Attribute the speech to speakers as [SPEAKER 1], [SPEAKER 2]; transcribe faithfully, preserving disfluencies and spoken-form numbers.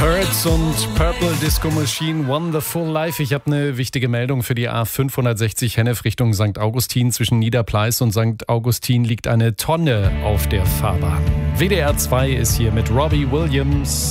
[SPEAKER 1] Hurts und Purple Disco Machine, Wonderful Life. Ich habe eine wichtige Meldung für die A fünfhundertsechzig Hennef Richtung Sankt Augustin. Zwischen Niederpleis und Sankt Augustin liegt eine Tonne auf der Fahrbahn. W D R zwei ist hier mit Robbie Williams.